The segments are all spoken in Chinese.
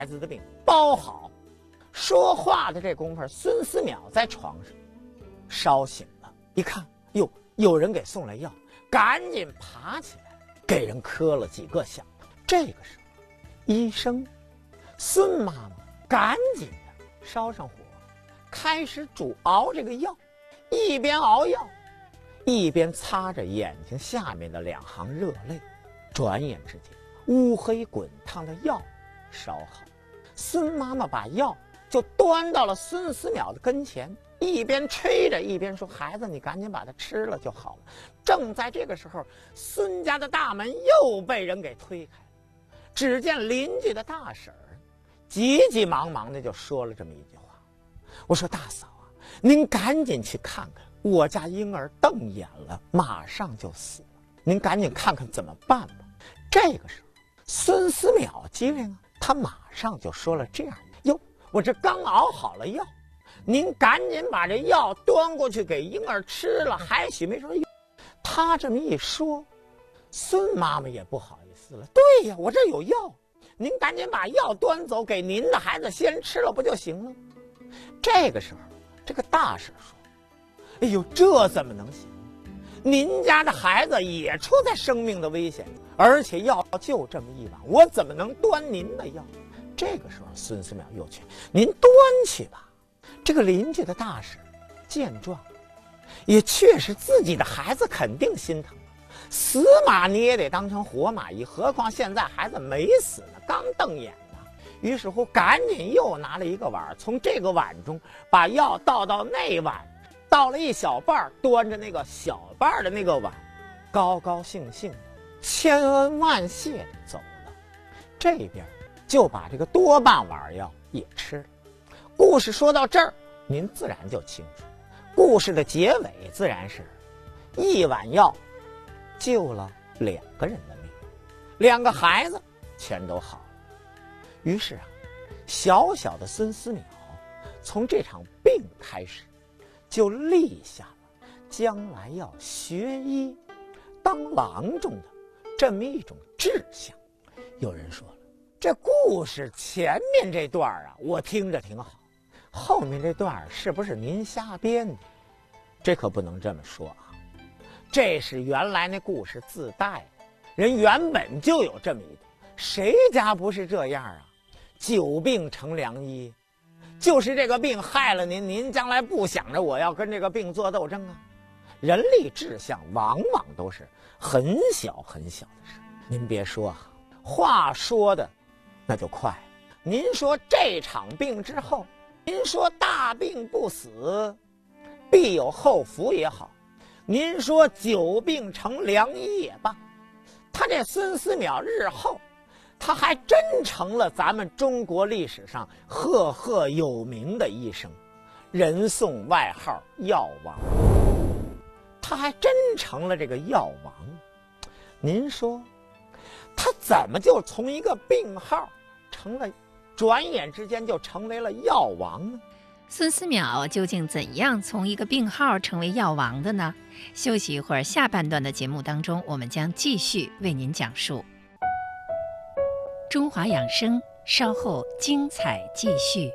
孩子的病包好。说话的这功夫，孙思邈在床上烧醒了，一看，哟，有人给送来药，赶紧爬起来，给人磕了几个响头。这个时候，医生孙妈妈赶紧的烧上火，开始熬这个药，一边熬药，一边擦着眼睛下面的两行热泪。转眼之间，乌黑滚烫的药烧好，孙妈妈把药就端到了孙思邈的跟前，一边吹着一边说：“孩子，你赶紧把它吃了就好了。”正在这个时候，孙家的大门又被人给推开了。只见邻居的大婶儿急急忙忙的就说了这么一句话：“我说大嫂啊，您赶紧去看看，我家婴儿瞪眼了，马上就死了，您赶紧看看怎么办吧。”这个时候，孙思邈机灵啊，他马上就说了这样：“哟，我这刚熬好了药，您赶紧把这药端过去给婴儿吃了，还许没说用。”他这么一说，孙妈妈也不好意思了：“对呀，我这有药，您赶紧把药端走，给您的孩子先吃了不就行了？”这个时候，这个大婶说：“哎呦，这怎么能行？您家的孩子也处在生命的危险，而且药就这么一碗，我怎么能端您的药？”这个时候，孙思邈又劝：“您端去吧。”这个邻居的大婶见状，也确实自己的孩子肯定心疼，死马你也得当成活马医，何况现在孩子没死呢，刚瞪眼呢。于是乎，赶紧又拿了一个碗，从这个碗中把药倒到那碗，倒了一小半，端着那个小半的那个碗，高高兴兴的千恩万谢的走了。这边就把这个多半碗药也吃了。故事说到这儿，您自然就清楚，故事的结尾自然是一碗药救了2个人的命，2个孩子全都好了。于是啊，小小的孙思邈从这场病开始，就立下了将来要学医当郎中的这么一种志向。有人说了，这故事前面这段啊，我听着挺好，后面这段是不是您瞎编的？这可不能这么说啊，这是原来那故事自带的，人原本就有这么一段，谁家不是这样啊？久病成良医，就是这个病害了您，您将来不想着我要跟这个病做斗争啊？人立志向往往都是很小很小的事。您别说啊，话说的那就快了。您说这场病之后，您说大病不死必有后福也好，您说久病成良医也罢，他这孙思邈日后他还真成了咱们中国历史上赫赫有名的医生，人送外号药王。他还真成了这个药王。您说他怎么就从一个病号转眼之间就成为了药王呢？ 孙思邈究竟怎样从一个病号成为药王的呢？休息一会儿，下半段的节目当中，我们将继续为您讲述。中华养生，稍后精彩继续。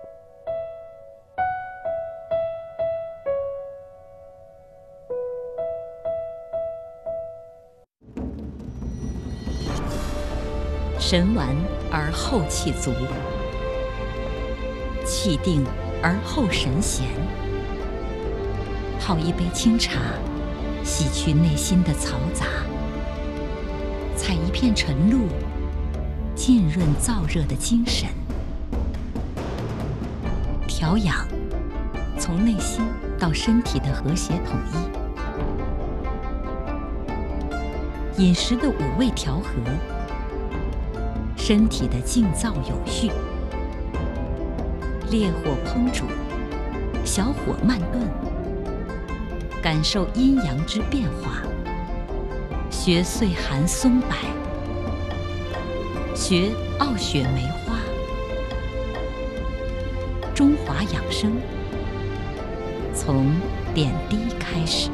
神完而后气足，气定而后神闲。泡一杯清茶，洗去内心的嘈杂；采一片晨露，浸润燥热的精神。调养，从内心到身体的和谐统一。饮食的5味调和，身体的静躁有序。烈火烹煮，小火慢炖，感受阴阳之变化。学岁寒松柏，学傲雪梅花。中华养生，从点滴开始。